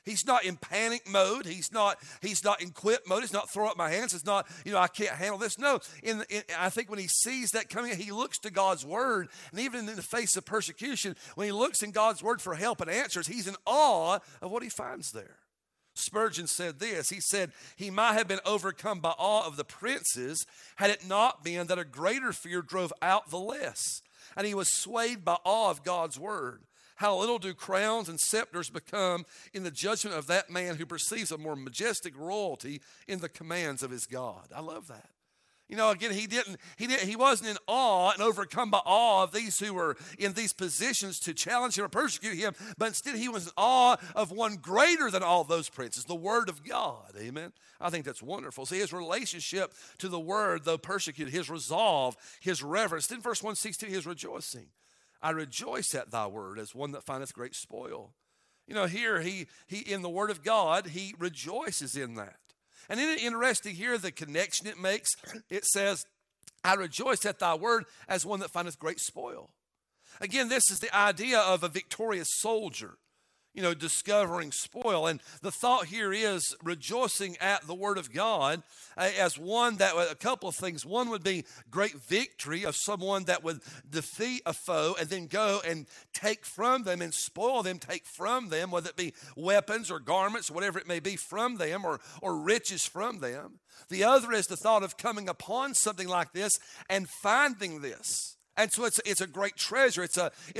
He's not in panic mode. He's not in quit mode. It's not throw up my hands. It's not, I can't handle this. No, I think when he sees that coming, he looks to God's word. And even in the face of persecution, when he looks in God's word for help and answers, he's in awe of what he finds there. Spurgeon said this. He said, he might have been overcome by awe of the princes had it not been that a greater fear drove out the less. And he was swayed by awe of God's word. How little do crowns and scepters become in the judgment of that man who perceives a more majestic royalty in the commands of his God. I love that. Again, he wasn't in awe and overcome by awe of these who were in these positions to challenge him or persecute him, but instead he was in awe of one greater than all those princes, the word of God. Amen. I think that's wonderful. See, his relationship to the word, though persecuted, his resolve, his reverence. Then verse 116, he is rejoicing. I rejoice at thy word as one that findeth great spoil. Here he in the word of God, he rejoices in that. And isn't it interesting here the connection it makes? It says, I rejoice at thy word as one that findeth great spoil. Again, this is the idea of a victorious soldier, discovering spoil. And the thought here is rejoicing at the word of God as one that, a couple of things. One would be great victory of someone that would defeat a foe and then go and take from them and spoil them, take from them, whether it be weapons or garments, or whatever it may be from them, or riches from them. The other is the thought of coming upon something like this and finding this. And so it's a great treasure. It's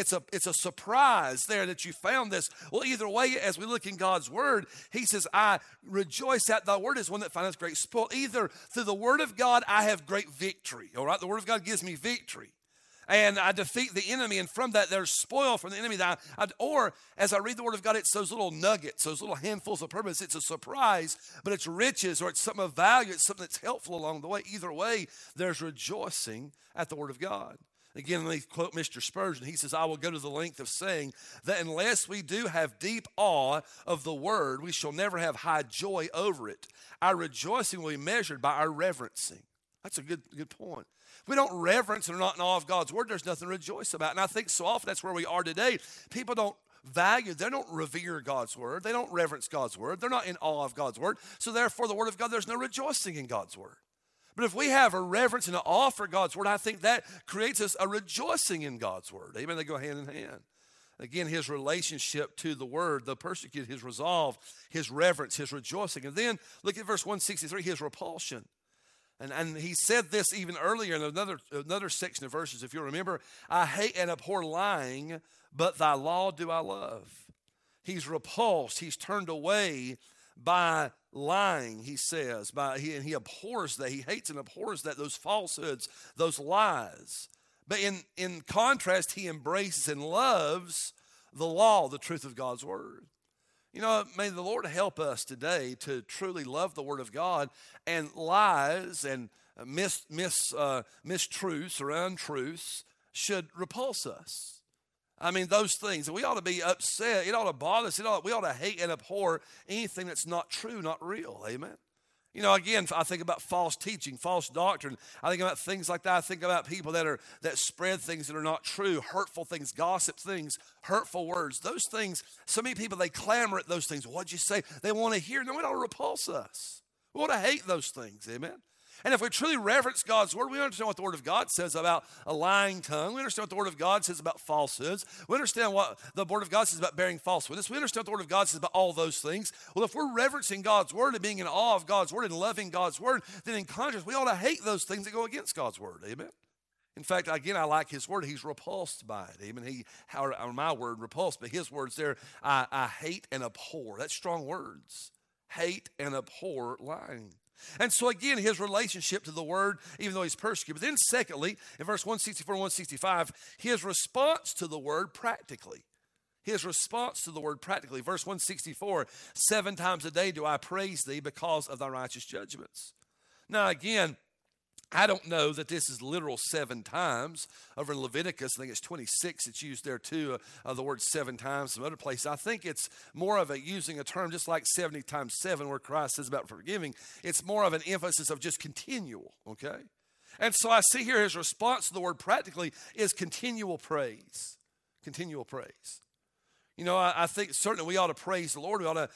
a surprise there that you found this. Well, either way, as we look in God's word, he says, I rejoice at thy word as one that findeth great spoil. Either through the word of God, I have great victory. All right, the word of God gives me victory. And I defeat the enemy, and from that there's spoil from the enemy. Or as I read the word of God, it's those little nuggets, those little handfuls of purpose. It's a surprise, but it's riches or it's something of value. It's something that's helpful along the way. Either way, there's rejoicing at the word of God. Again, let me quote Mr. Spurgeon. He says, I will go to the length of saying that unless we do have deep awe of the word, we shall never have high joy over it. Our rejoicing will be measured by our reverencing. That's a good point. If we don't reverence and are not in awe of God's word, there's nothing to rejoice about. And I think so often that's where we are today. People don't value, they don't revere God's word. They don't reverence God's word. They're not in awe of God's word. So therefore, the word of God, there's no rejoicing in God's word. But if we have a reverence and an awe for God's word, I think that creates us a rejoicing in God's word. Amen. They go hand in hand. Again, his relationship to the word, the persecuted, his resolve, his reverence, his rejoicing. And then look at verse 163, his repulsion. And he said this even earlier in another section of verses, if you remember, I hate and abhor lying, but thy law do I love. He's repulsed. He's turned away by lying, he says. And he abhors that. He hates and abhors that, those falsehoods, those lies. But in contrast, he embraces and loves the law, the truth of God's word. May the Lord help us today to truly love the word of God, and lies and mistruths or untruths should repulse us. I mean, those things, we ought to be upset. It ought to bother us. We ought to hate and abhor anything that's not true, not real. Amen. Again, I think about false teaching, false doctrine. I think about things like that. I think about people that spread things that are not true, hurtful things, gossip things, hurtful words. Those things, so many people, they clamor at those things. What'd you say? They want to hear. No, it ought to repulse us. We ought to hate those things. Amen. And if we truly reverence God's word, we understand what the word of God says about a lying tongue. We understand what the word of God says about falsehoods. We understand what the word of God says about bearing false witness. We understand what the word of God says about all those things. Well, if we're reverencing God's word and being in awe of God's word and loving God's word, then in contrast, we ought to hate those things that go against God's word. Amen. In fact, again, I like his word. He's repulsed by it. Amen. My word, repulsed, but his words there, I hate and abhor. That's strong words. Hate and abhor lying. And so again, his relationship to the word, even though he's persecuted. But then secondly, in verse 164 and 165, his response to the word practically. His response to the word practically. Verse 164, 7 times a day do I praise thee because of thy righteous judgments. Now again, I don't know that this is literal 7 times. Over in Leviticus, I think it's 26, it's used there too, the word 7 times. Some other places, I think it's more of using a term just like 70 times 7 where Christ says about forgiving. It's more of an emphasis of just continual, okay? And so I see here his response to the word practically is continual praise. Continual praise. I think certainly we ought to praise the Lord. We ought to